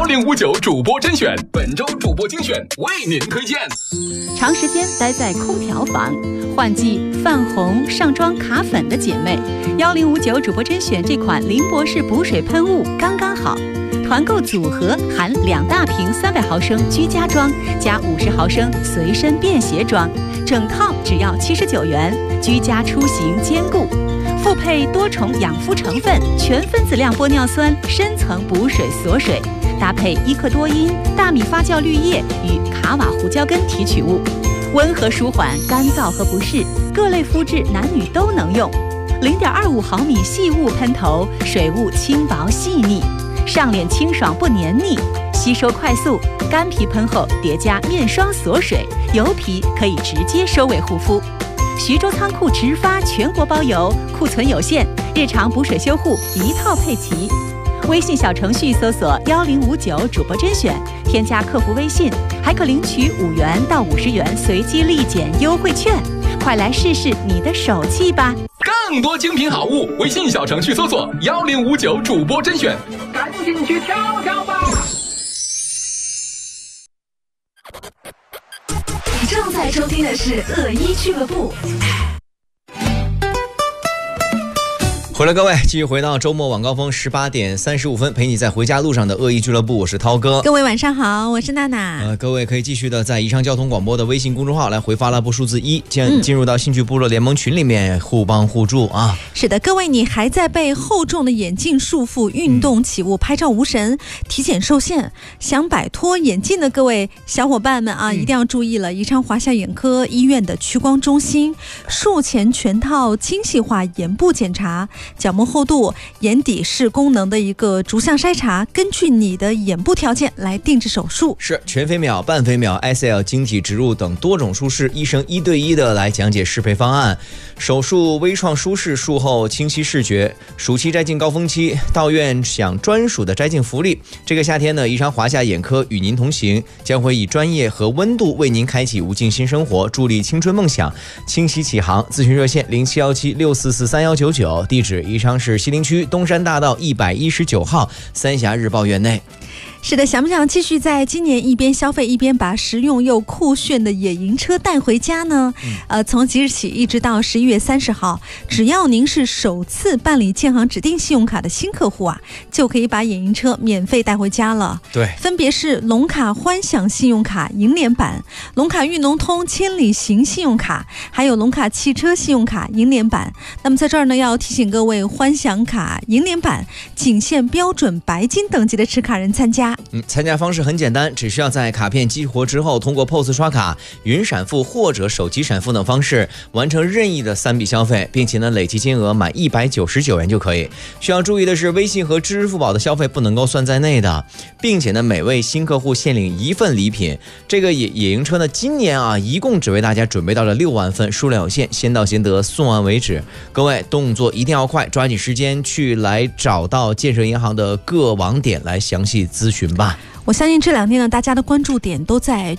1059主播甄选，本周主播精选为您推荐。 长时间待在空调房，换季泛红上妆卡粉的姐妹，1059主播甄选这款林博士补水喷雾刚刚好。团购组合含2大瓶300毫升居家装加50毫升随身便携装，整套只要79元，居家出行兼顾。复配多重养肤成分，全分子量玻尿酸深层补水锁水，搭配伊克多因、大米发酵绿叶与卡瓦胡椒根提取物，温和舒缓干燥和不适，各类肤质男女都能用。0.25毫米细雾喷头，水雾轻薄细腻，上脸清爽不黏腻，吸收快速，干皮喷后叠加面霜锁水，油皮可以直接收尾护肤。徐州仓库直发全国包邮，库存有限，日常补水修护一套配齐。微信小程序搜索1059主播甄选，添加客服微信，还可领取5元到50元随机立减优惠券。快来试试你的手气吧！ 更多精品好物，微信小程序搜索1059主播甄选，赶紧去挑挑吧！ 你正在收听的是恶一俱乐部。 回来各位，继续回到周末晚高峰18点35分，陪你在回家路上的恶意俱乐部，我是涛哥。 各位晚上好，我是娜娜。 各位可以继续的在宜昌交通广播的微信公众号来回发拉布数字1，进入到兴趣部落联盟群里面互帮互助啊。 是的，各位你还在被厚重的眼镜束缚，运动起雾，拍照无神，体检受限，想摆脱眼镜的各位小伙伴们啊，一定要注意了！宜昌华夏眼科医院的屈光中心术前全套精细化眼部检查，角膜厚度、眼底视功能的一个逐项筛查，根据你的眼部条件来定制手术。 是全飞秒、半飞秒、ICL 晶体植入等多种术式，医生1对1的来讲解适配方案。手术微创舒适，术后清晰视觉。暑期摘镜高峰期，到院享专属的摘镜福利。这个夏天呢，宜昌华夏眼科与您同行，将会以专业和温度为您开启无尽新生活，助力青春梦想。清晰启航，咨询热线0717644399，地址宜昌市西陵区东山大道119号三峡日报院内。 是的，想不想继续在今年一边消费一边把实用又酷炫的野营车带回家呢？从即日起一直到11月30号，只要您是首次办理建行指定信用卡的新客户啊，就可以把野营车免费带回家了。 对， 分别是龙卡欢享信用卡银联版、龙卡裕农通千里行信用卡，还有龙卡汽车信用卡银联版。那么在这儿呢，要提醒各位，欢享卡银联版仅限标准白金等级的持卡人参加。 参加方式很简单，只需要在卡片激活之后，通过 POS 刷卡、云闪付或者手机闪付等方式完成任意的3笔消费，并且呢累计金额满199元就可以。需要注意的是，微信和支付宝的消费不能够算在内的，并且呢每位新客户限领1份礼品。这个野营车呢，今年啊一共只为大家准备到了6万份，数量有限，先到先得，送完为止。各位动作一定要快，抓紧时间去来找到建设银行的各网点来详细咨询吧。 我相信这2天呢，大家的关注点都在